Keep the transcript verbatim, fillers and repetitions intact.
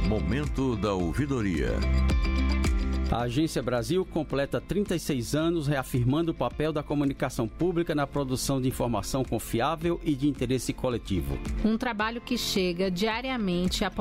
Momento da ouvidoria. A Agência Brasil completa trinta e seis anos, reafirmando o papel da comunicação pública na produção de informação confiável e de interesse coletivo. Um trabalho que chega diariamente a